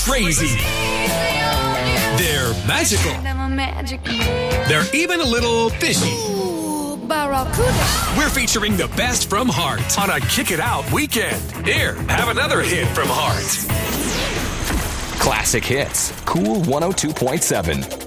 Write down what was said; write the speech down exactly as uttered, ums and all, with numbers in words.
crazy. They're magical. They're even a little fishy. We're featuring the best from Heart on a Kick It Out weekend. Here, have another hit from Heart. Classic Hits, Cool one oh two point seven.